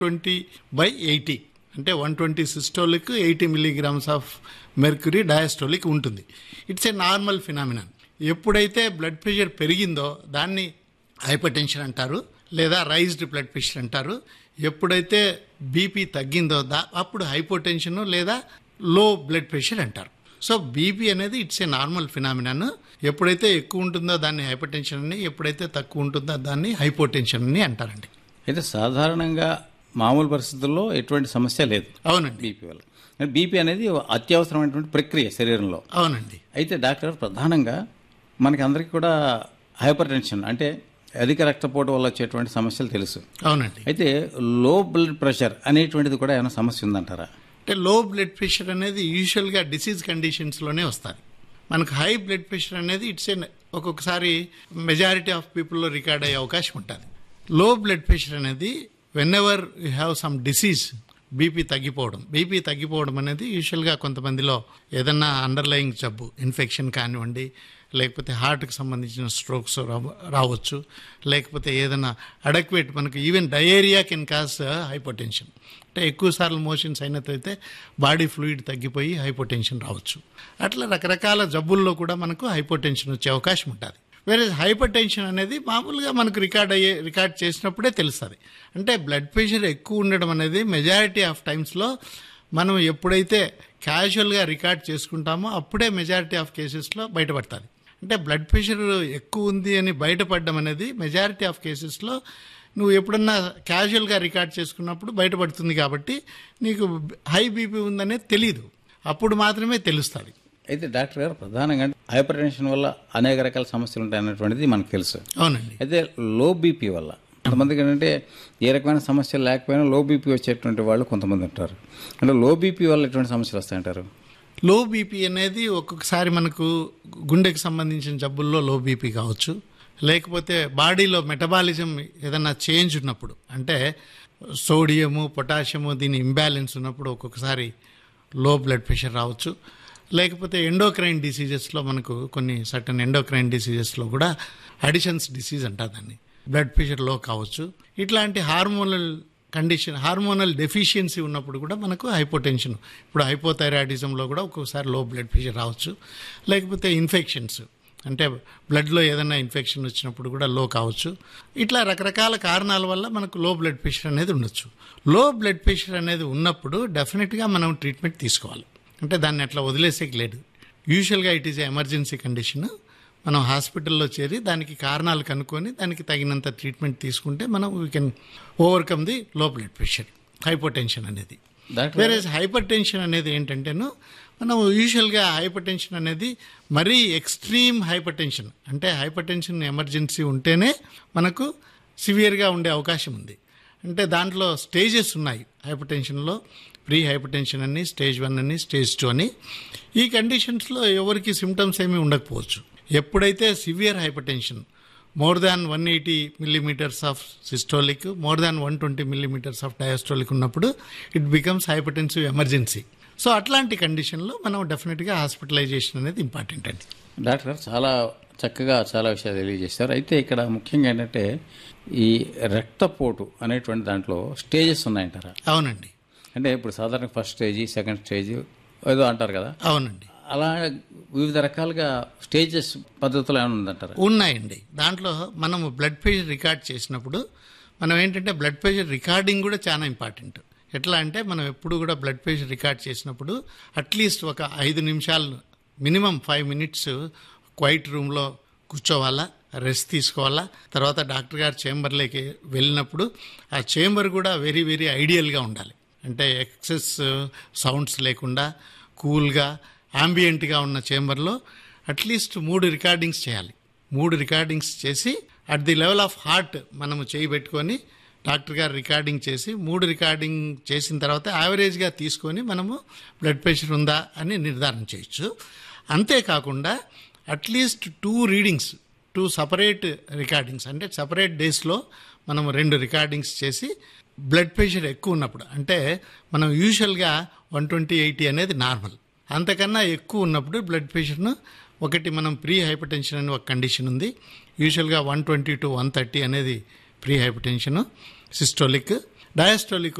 120/80 అంటే 120 systolic 80 milligrams of mercury diastolic ఉంటుంది. It's a normal phenomenon. ఎప్పుడైతే బ్లడ్ ప్రెషర్ పెరిగిందో దాన్ని హైపర్ టెన్షన్ అంటారు, లేదా రైజ్డ్ బ్లడ్ ప్రెషర్ అంటారు. ఎప్పుడైతే బీపీ తగ్గిందో అప్పుడు హైపోటెన్షన్ లేదా లో బ్లడ్ ప్రెషర్ అంటారు. సో బీపీ అనేది ఇట్స్ ఏ నార్మల్ ఫినామినన్. ఎప్పుడైతే ఎక్కువ ఉంటుందో దాన్ని హైపర్ టెన్షన్ అని, ఎప్పుడైతే తక్కువ ఉంటుందో దాన్ని హైపోటెన్షన్ అని అంటారండి. అయితే సాధారణంగా మామూలు పరిస్థితుల్లో ఎటువంటి సమస్య లేదు. అవునండి. బీపీ వల్ల బీపీ అనేది అత్యవసరమైనటువంటి ప్రక్రియ శరీరంలో. అవునండి. అయితే డాక్టర్ ప్రధానంగా మనకి అందరికీ కూడా హైపర్ టెన్షన్ అంటే అధిక రక్తపోటు వల్ల వచ్చేటువంటి సమస్యలు తెలుసు. అవునండి. అయితే లో బ్లడ్ ప్రెషర్ అనేటువంటిది కూడా ఏమైనా సమస్య ఉందంటారా? అంటే లో బ్లడ్ ప్రెషర్ అనేది యూజువల్గా డిసీజ్ కండిషన్స్లోనే వస్తుంది. మనకు హై బ్లడ్ ప్రెషర్ అనేది ఒక్కొక్కసారి మెజారిటీ ఆఫ్ పీపుల్లో రికార్డ్ అయ్యే అవకాశం ఉంటుంది. లో బ్లడ్ ప్రెషర్ అనేది when ever you have some disease, BP తగ్గిపోవడం అనేది యూజువల్గా కొంతమందిలో ఏదన్నా అండర్లయింగ్ జబ్బు, ఇన్ఫెక్షన్ కానివ్వండి, లేకపోతే హార్ట్కి సంబంధించిన స్ట్రోక్స్ రావచ్చు, లేకపోతే ఏదైనా అడక్వేట్ మనకు even diarrhoea can cause hypotension. అంటే ఎక్కువసార్లు మోషన్స్ అయినట్లయితే బాడీ ఫ్లూయిడ్ తగ్గిపోయి హైపోటెన్షన్ రావచ్చు. అట్లా రకరకాల జబ్బుల్లో కూడా మనకు హైపోటెన్షన్ వచ్చే అవకాశం ఉంటుంది. వేరే హైపర్ టెన్షన్ అనేది మామూలుగా మనకు రికార్డ్ చేసినప్పుడే తెలుస్తుంది. అంటే బ్లడ్ ప్రెషర్ ఎక్కువ ఉండడం అనేది మెజారిటీ ఆఫ్ టైమ్స్లో మనం ఎప్పుడైతే క్యాజువల్గా రికార్డ్ చేసుకుంటామో అప్పుడే మెజారిటీ ఆఫ్ కేసెస్లో బయటపడుతుంది. అంటే బ్లడ్ ప్రెషర్ ఎక్కువ ఉంది అని బయటపడడం అనేది మెజారిటీ ఆఫ్ కేసెస్లో నువ్వు ఎప్పుడన్నా క్యాజువల్గా రికార్డ్ చేసుకున్నప్పుడు బయటపడుతుంది. కాబట్టి నీకు హై బీపీ ఉందనేది తెలియదు, అప్పుడు మాత్రమే తెలుస్తుంది. అయితే డాక్టర్ గారు ప్రధానంగా హైపర్ టెన్షన్ వల్ల అనేక రకాల సమస్యలు ఉంటాయి అన్నటువంటిది మనకు తెలుసు. అవునండి. అయితే లో బీపీ వల్ల కొంతమందికి ఏంటంటే ఏ రకమైన సమస్యలు లేకపోయినా లో బీపీ వచ్చేటువంటి వాళ్ళు కొంతమంది ఉంటారు. అంటే లో బీపీ వల్ల ఎటువంటి సమస్యలు వస్తాయంటారు? లో బీపీ అనేది ఒక్కొక్కసారి మనకు గుండెకి సంబంధించిన జబ్బుల్లో లో బీపీ కావచ్చు, లేకపోతే బాడీలో మెటబాలిజం ఏదన్నా చేంజ్ ఉన్నప్పుడు, అంటే సోడియము పొటాషియము దీని ఇంబ్యాలెన్స్ ఉన్నప్పుడు ఒక్కొక్కసారి లో బ్లడ్ ప్రెషర్ రావచ్చు. లేకపోతే ఎండోక్రైన్ డిసీజెస్లో మనకు కొన్ని సర్టన్ ఎండోక్రైన్ డిసీజెస్లో కూడా అడిషన్స్ డిసీజ్ అంటారు దాన్ని, బ్లడ్ ప్రెషర్ లో కావచ్చు. ఇట్లాంటి హార్మోనల్ డెఫిషియన్సీ ఉన్నప్పుడు కూడా మనకు హైపోటెన్షన్, ఇప్పుడు హైపోథైరాయిడిజంలో కూడా ఒక్కొక్కసారి లో బ్లడ్ ప్రెషర్ రావచ్చు. లేకపోతే ఇన్ఫెక్షన్స్ అంటే బ్లడ్లో ఏదైనా ఇన్ఫెక్షన్ వచ్చినప్పుడు కూడా లో కావచ్చు. ఇట్లా రకరకాల కారణాల వల్ల మనకు లో బ్లడ్ ప్రెషర్ అనేది ఉండొచ్చు. లో బ్లడ్ ప్రెషర్ అనేది ఉన్నప్పుడు డెఫినెట్గా మనం ట్రీట్మెంట్ తీసుకోవాలి. అంటే దాన్ని అట్లా వదిలేసేకి లేదు. యూజువల్గా ఇట్ ఈజ్ ఎమర్జెన్సీ కండిషన్. మనం హాస్పిటల్లో చేరి దానికి కారణాలు కనుక్కొని దానికి తగినంత ట్రీట్మెంట్ తీసుకుంటే మనం వీ కెన్ ఓవర్కమ్ ది లో బ్లడ్ ప్రెషర్, హైపోటెన్షన్ అనేది. వేరే హైపర్ టెన్షన్ అనేది ఏంటంటేను మనం యూజువల్గా హైపర్ టెన్షన్ అనేది మరీ ఎక్స్ట్రీమ్ హైపర్ టెన్షన్, అంటే హైపర్ టెన్షన్ ఎమర్జెన్సీ ఉంటేనే మనకు సివియర్గా ఉండే అవకాశం ఉంది. అంటే దాంట్లో స్టేజెస్ ఉన్నాయి హైపర్ టెన్షన్లో. ప్రీ హైపర్ టెన్షన్ అని, స్టేజ్ 1 అని, స్టేజ్ 2 అని. ఈ కండిషన్స్లో ఎవరికి సిమ్టమ్స్ ఏమీ ఉండకపోవచ్చు. ఎప్పుడైతే severe hyper tension more than 180 millimetres of systolic, more than 120 millimetres of diastolic ఉన్నప్పుడు it becomes hypertensive emergency. So అట్లాంటి కండిషన్లో మనం డెఫినెట్గా హాస్పిటలైజేషన్ అనేది ఇంపార్టెంట్ అండి. డాక్టర్ గారు చాలా చక్కగా చాలా విషయాలు తెలియజేశారు. అయితే ఇక్కడ ముఖ్యంగా ఏంటంటే ఈ రక్తపోటు అనేటువంటి దాంట్లో స్టేజెస్ ఉన్నాయంటారా? అవునండి. అంటే ఇప్పుడు సాధారణ ఫస్ట్ స్టేజ్, సెకండ్ స్టేజ్ ఏదో అంటారు కదా? అవునండి. అలా వివిధ రకాలుగా స్టేజెస్ పద్ధతులు ఏమైనా ఉందంటారా? ఉన్నాయండి. దాంట్లో మనము బ్లడ్ ప్రెషర్ రికార్డ్ చేసినప్పుడు మనం ఏంటంటే బ్లడ్ ప్రెషర్ రికార్డింగ్ కూడా చాలా ఇంపార్టెంట్. ఎట్లా అంటే మనం ఎప్పుడు కూడా బ్లడ్ ప్రెషర్ రికార్డ్ చేసినప్పుడు అట్లీస్ట్ ఒక 5 నిమిషాలు, మినిమం 5 minutes క్వైట్ రూమ్లో కూర్చోవాలా, రెస్ట్ తీసుకోవాలా. తర్వాత డాక్టర్ గారు చేంబర్లోకి వెళ్ళినప్పుడు ఆ చేంబర్ కూడా వెరీ వెరీ ఐడియల్గా ఉండాలి. అంటే ఎక్సెస్ సౌండ్స్ లేకుండా కూల్గా ఆంబియంట్గా ఉన్న చేంబర్లో అట్లీస్ట్ 3 రికార్డింగ్స్ చేయాలి. 3 రికార్డింగ్స్ చేసి at the level of heart మనము చేయి పెట్టుకొని డాక్టర్ గారు రికార్డింగ్ చేసి 3 రికార్డింగ్ చేసిన తర్వాత యావరేజ్గా తీసుకొని మనము బ్లడ్ ప్రెషర్ ఉందా అని నిర్ధారణ చేయొచ్చు. అంతేకాకుండా అట్లీస్ట్ 2 readings, 2 separate రికార్డింగ్స్, అంటే సపరేట్ డేస్లో మనం 2 రికార్డింగ్స్ చేసి బ్లడ్ ప్రెషర్ ఎక్కువ ఉన్నప్పుడు, అంటే మనం యూజువల్గా 120/80 అనేది నార్మల్, అంతకన్నా ఎక్కువ ఉన్నప్పుడు బ్లడ్ ప్రెషర్ను ఒకటి మనం ప్రీ హైపర్ టెన్షన్ అని ఒక కండిషన్ ఉంది. యూజువల్గా 120 to 130 అనేది pre hyper tension systolic. Diastolic